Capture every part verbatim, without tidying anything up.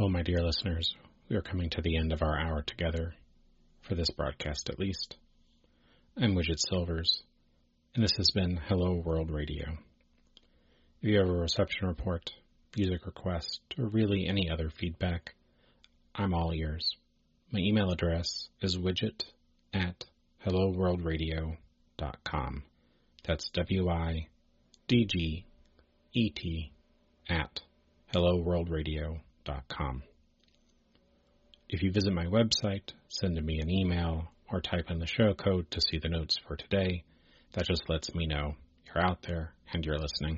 Well, my dear listeners, we are coming to the end of our hour together, for this broadcast at least. I'm Widget Silvers, and this has been Hello World Radio. If you have a reception report, music request, or really any other feedback, I'm all ears. My email address is widget at hello world radio dot com. That's W I D G E T at hello world radio dot com. If you visit my website, send me an email, or type in the show code to see the notes for today, that just lets me know you're out there and you're listening.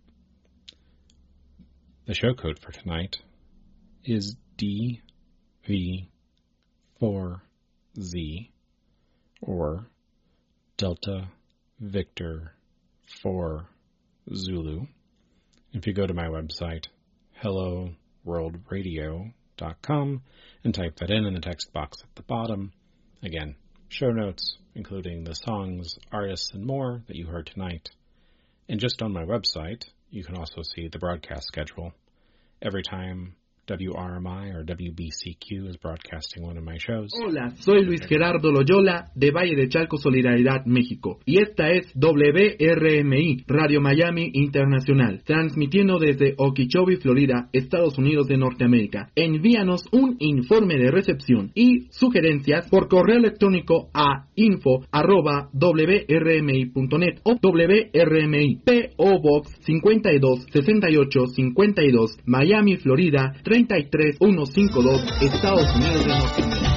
The show code for tonight is D V four Z, or Delta Victor four Zulu. If you go to my website, hello world radio dot com, and type that in in the text box at the bottom, again, show notes, including the songs, artists, and more that you heard tonight. And just on my website, you can also see the broadcast schedule. Every time W R M I or W B C Q is broadcasting one of my shows. Hola, soy Luis Gerardo Loyola de Valle de Chalco, Solidaridad, México. Y esta es W R M I, Radio Miami Internacional, transmitiendo desde Okeechobee, Florida, Estados Unidos de Norteamérica. Envíanos un informe de recepción y sugerencias por correo electrónico a info arroba w r m i punto net o W R M I, P O Box cincuenta y dos sesenta y ocho cincuenta y dos, Miami, Florida, treinta y tres mil ciento cincuenta y dos, Estados Unidos de Norteamérica.